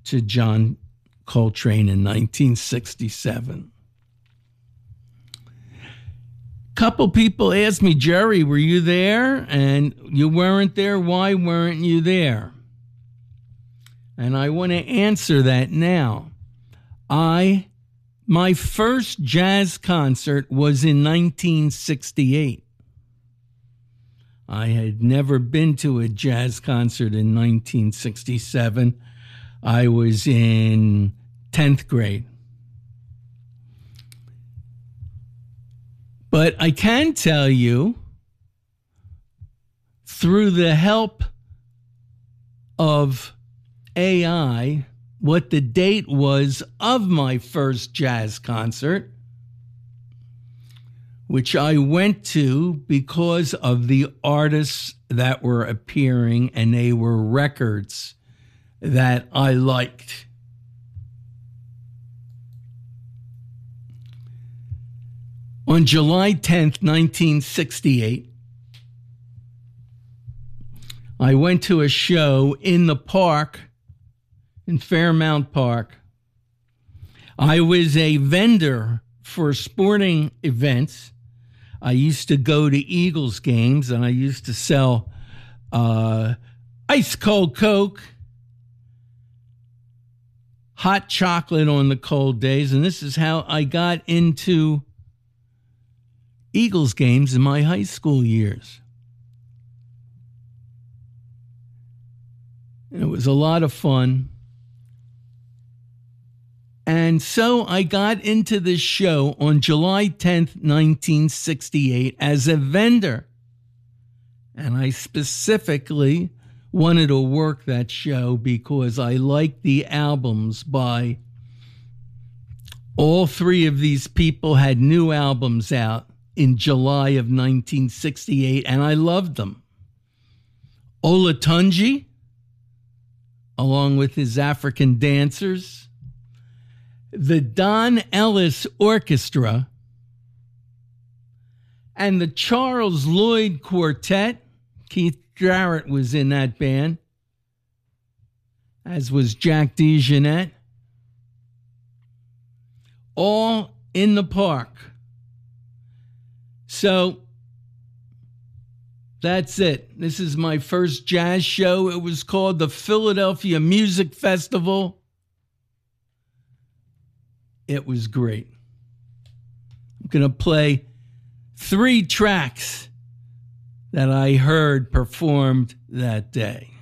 to John Coltrane in 1967. Couple people asked me, Jerry, were you there? And you weren't there. Why weren't you there? And I want to answer that now. My first jazz concert was in 1968. I had never been to a jazz concert in 1967. I was in 10th grade. But I can tell you, through the help of AI, what the date was of my first jazz concert, which I went to because of the artists that were appearing, and they were records that I liked. On July 10th, 1968, I went to a show in the park, in Fairmount Park. I was a vendor for sporting events. I used to go to Eagles games, and I used to sell ice cold Coke, hot chocolate on the cold days, and this is how I got into Eagles games in my high school years. It was a lot of fun. And so I got into this show on July 10th, 1968 as a vendor. And I specifically wanted to work that show because I liked the albums by all three of these people. Had new albums out in July of 1968, and I loved them. Olatunji, along with his African dancers, the Don Ellis Orchestra, and the Charles Lloyd Quartet. Keith Jarrett was in that band, as was Jack DeJohnette. All in the park. So that's it. This is my first jazz show. It was called the Philadelphia Music Festival. It was great. I'm going to play 3 tracks that I heard performed that day.